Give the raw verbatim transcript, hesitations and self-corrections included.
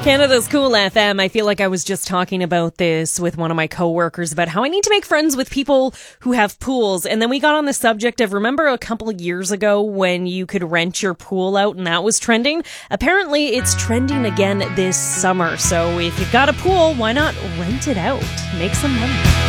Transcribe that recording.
Canada's Cool F M. I feel like I was just talking about this with one of my coworkers about how I need to make friends with people who have pools. And then we got on the subject of, remember a couple of years ago when you could rent your pool out and that was trending? Apparently it's trending again this summer. So if you've got a pool, why not rent it out? Make some money.